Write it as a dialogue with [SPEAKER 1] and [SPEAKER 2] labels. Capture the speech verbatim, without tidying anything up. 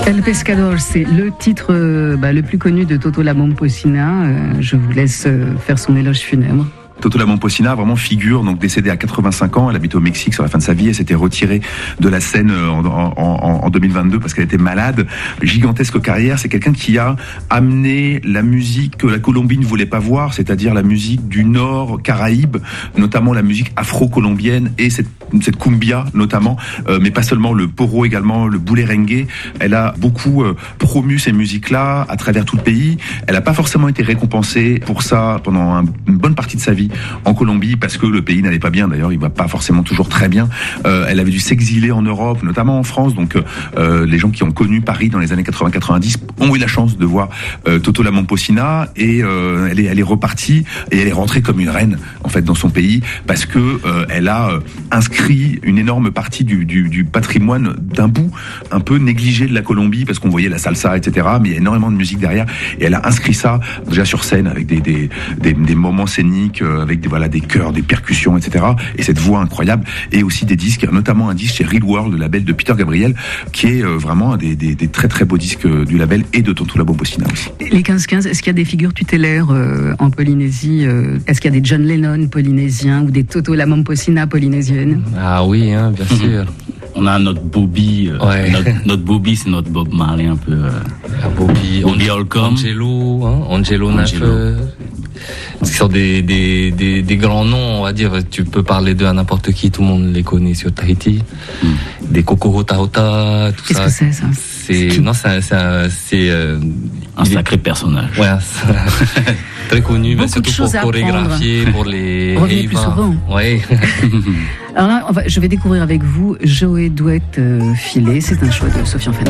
[SPEAKER 1] El Pescador, c'est le titre euh, bah, le plus connu de Toto La Momposina. Euh, je vous laisse euh, faire son éloge funèbre.
[SPEAKER 2] Toto La Momposina vraiment figure, donc décédée à quatre-vingt-cinq ans, elle habite au Mexique sur la fin de sa vie, elle s'était retirée de la scène en, en, en, en deux mille vingt-deux parce qu'elle était malade. Gigantesque carrière, c'est quelqu'un qui a amené la musique que la Colombie ne voulait pas voir, c'est-à-dire la musique du Nord Caraïbe, notamment la musique afro-colombienne et cette, cette cumbia notamment, euh, mais pas seulement, le poro également, le boulerengue. Elle a beaucoup euh, promu ces musiques-là à travers tout le pays. Elle n'a pas forcément été récompensée pour ça pendant un, une bonne partie de sa vie en Colombie parce que le pays n'allait pas bien. D'ailleurs, il va pas forcément toujours très bien. Euh, elle avait dû s'exiler en Europe, notamment en France. Donc, euh, les gens qui ont connu Paris dans les années quatre-vingts quatre-vingt-dix ont eu la chance de voir euh, Toto La Momposina et euh, elle est, elle est repartie et elle est rentrée comme une reine en fait dans son pays parce que euh, elle a euh, inscrit une énorme partie du, du, du patrimoine d'un bout un peu négligé de la Colombie parce qu'on voyait la salsa, et cetera. Mais il y a énormément de musique derrière et elle a inscrit ça déjà sur scène avec des des des, des moments scéniques. Euh, avec des, voilà, des chœurs, des percussions, et cetera. Et cette voix incroyable, et aussi des disques, notamment un disque chez Real World, le label de Peter Gabriel, qui est euh, vraiment un des, des, des très très beaux disques du label et de Toto La Momposina aussi.
[SPEAKER 1] Les quinze quinze, est-ce qu'il y a des figures tutélaires euh, en Polynésie euh, Est-ce qu'il y a des John Lennon polynésiens ou des Toto La Momposina polynésiennes?
[SPEAKER 3] Ah oui, hein, bien sûr.
[SPEAKER 4] On a notre Bobby, euh, ouais. notre, notre Bobby, c'est notre Bob Marley un peu. Euh,
[SPEAKER 3] Bobby,
[SPEAKER 4] Bobby Holcomb,
[SPEAKER 3] Angelo, hein, Angelo Nash. Ce sont des, des, des, des grands noms, on va dire. Tu peux parler d'eux à n'importe qui, tout le monde les connaît sur Tahiti. Mm. Des Kokoro Tahota, tout
[SPEAKER 1] Qu'est-ce
[SPEAKER 3] ça.
[SPEAKER 1] Qu'est-ce que c'est ça?
[SPEAKER 3] C'est, non, c'est, c'est, c'est euh,
[SPEAKER 4] un sacré est... personnage.
[SPEAKER 3] Ouais, très connu, mais surtout pour chorégraphier, pour les.
[SPEAKER 1] Revenez plus souvent.
[SPEAKER 3] Ouais.
[SPEAKER 1] Alors là, on va, je vais découvrir avec vous Joey Douette euh, Filet. C'est un choix de Sofiane Fenech.